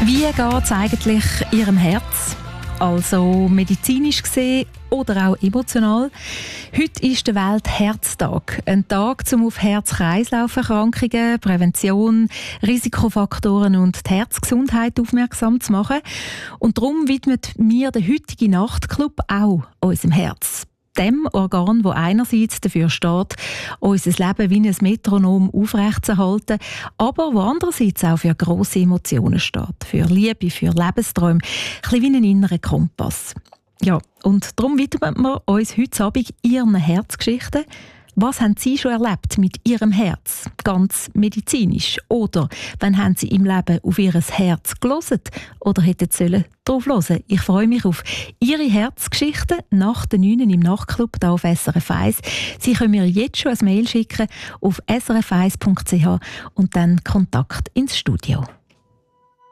Wie geht es eigentlich Ihrem Herz? Also medizinisch gesehen oder auch emotional. Heute ist der Weltherztag. Ein Tag, um auf Herz-Kreislauf-Erkrankungen, Prävention, Risikofaktoren und die Herzgesundheit aufmerksam zu machen. Und darum widmet mir der heutige Nachtclub auch unserem Herz. Dem Organ, das einerseits dafür steht, unser Leben wie ein Metronom aufrechtzuerhalten, aber wo andererseits auch für grosse Emotionen steht. Für Liebe, für Lebensträume. Ein bisschen wie ein innerer Kompass. Ja, und darum widmen wir uns heute Abend Ihren Herzgeschichten. Was haben Sie schon erlebt mit Ihrem Herz? Ganz medizinisch. Oder wann haben Sie im Leben auf Ihr Herz gehört? Oder hätten Sie drauf hören? Ich freue mich auf Ihre Herzgeschichten nach den 9 im Nachtclub hier auf SRF 1. Sie können mir jetzt schon ein Mail schicken auf srf1.ch und dann Kontakt ins Studio.